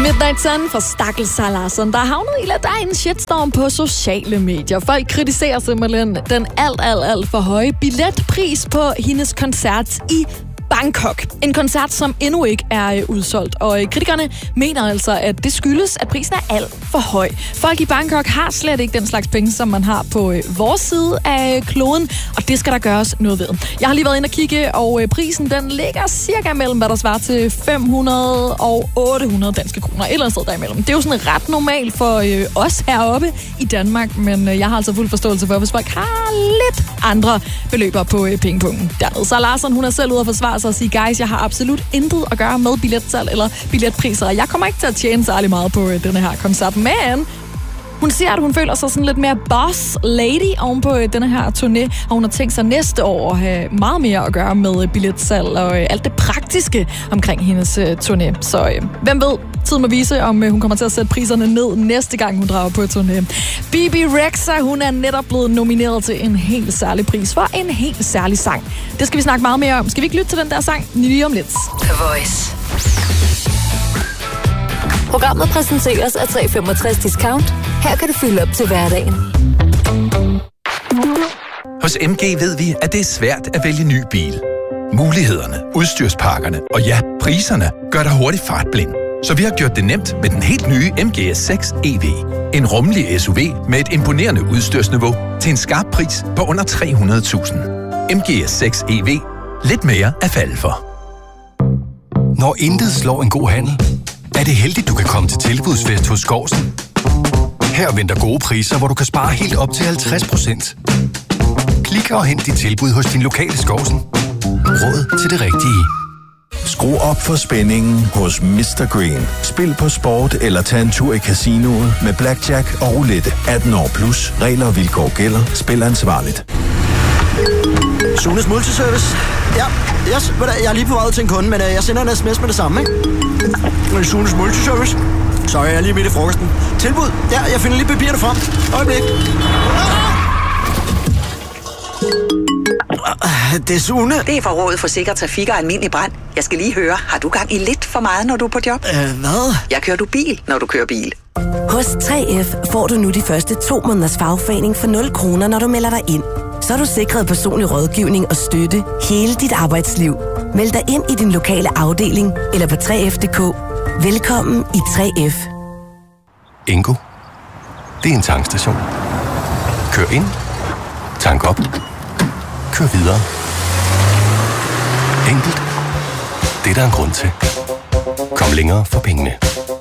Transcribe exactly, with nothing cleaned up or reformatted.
Midnight Sun fra Stakkels Sarah Larsson, der er havnet i lidt af en shitstorm på sociale medier. Folk kritiserer simpelthen den alt, alt, alt for høje billetpris på hendes koncert i Bangkok. En koncert, som endnu ikke er udsolgt. Og kritikerne mener altså, at det skyldes, at prisen er alt for høj. Folk i Bangkok har slet ikke den slags penge, som man har på vores side af kloden, og det skal der gøres noget ved. Jeg har lige været inde og kigge, og prisen den ligger cirka mellem, hvad der svarer til fem hundrede og otte hundrede danske kroner. Et eller andet sted derimellem. Det er jo sådan ret normalt for øh, os heroppe i Danmark, men øh, jeg har altså fuld forståelse for, hvis folk har lidt andre beløber på øh, pengepunkten. Dernede. Så Larsson, hun er selv ude at forsvare sig og sige, guys, jeg har absolut intet at gøre med billetsalg eller billetpriser. Jeg kommer ikke til at tjene særlig meget på øh, denne her koncert, men hun siger, at hun føler sig sådan lidt mere boss lady oven på øh, denne her turné, og hun har tænkt sig næste år at have meget mere at gøre med øh, billetsalg og øh, alt det praktiske omkring hendes øh, turné. Så øh, hvem ved, tiden må vise, om øh, hun kommer til at sætte priserne ned næste gang, hun drager på turné. Bebe Rexha, hun er netop blevet nomineret til en helt særlig pris for en helt særlig sang. Det skal vi snakke meget mere om. Skal vi ikke lytte til den der sang lige om lidt? The Voice. Programmet præsenteres af tre femogtres Discount. Her kan du fylde op til hverdagen. Hos M G ved vi, at det er svært at vælge ny bil. Mulighederne, udstyrspakkerne og ja, priserne gør dig hurtigt fartblind. Så vi har gjort det nemt med den helt nye M G S seks E V. En rummelig S U V med et imponerende udstyrsniveau til en skarp pris på under tre hundrede tusind. M G S seks E V. Lidt mere at falde for. Når intet slår en god handel, er det heldigt, du kan komme til tilbudsfest hos Skårsen. Her venter gode priser, hvor du kan spare helt op til halvtreds procent. Klik og hent dit tilbud hos din lokale Skårsen. Råd til det rigtige. Skru op for spændingen hos mister Green. Spil på sport eller tag en tur i casinoet med blackjack og roulette. atten år plus. Regler og vilkår gælder. Spil ansvarligt. Sunes Multiservice. Ja, yes, jeg er lige på vej ud til en kunde, men jeg sender en sms med det samme, ikke? Sunes Multiservice. Sorry, jeg er lige midt i frokosten. Tilbud. Ja, jeg finder lige papirerne frem. Øjeblik. Det er Sune. Det er fra Rådet for Sikker Trafik og Almindelig Brand. Jeg skal lige høre, har du gang i lidt for meget, når du er på job? Øh, hvad? Jeg kører du bil, når du kører bil. Hos tre F får du nu de første to måneders fagforening for nul kroner, når du melder dig ind. Så er du sikret personlig rådgivning og støtte hele dit arbejdsliv. Meld dig ind i din lokale afdeling eller på tre F punktum d k. Velkommen i tre F. Ingo. Det er en tankstation. Kør ind. Tank op. Kør videre. Enkelt. Det er der en grund til. Kom længere for pengene.